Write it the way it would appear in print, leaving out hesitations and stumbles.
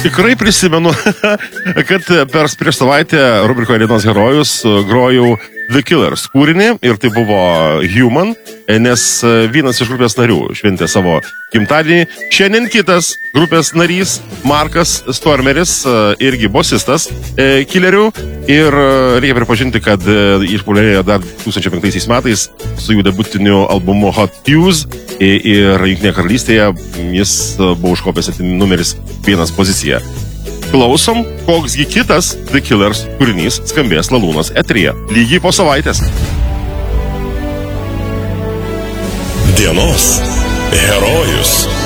Tikrai prisimenu, kad prieš savaitę rubrikoje Dienos herojus grojau The Killers kūrinį ir tai buvo Human, nes vienas iš grupės narių šventė savo gimtadienį. Šiandien kitas grupės narys, Markas Stormeris, irgi bosistas Killerių, ir reikia pripažinti, kad išpopuliarėjo dar 2005 metais su jų debutiniu albumu Hot Fuse ir Jungtinėje karalystėje jis buvo užkopęs numeris 1 poziciją. Klausom, koksgi kitas The Killers kūrinys skambės Lalūnos eteryje. Lygiai po savaitės. Dienos herojus.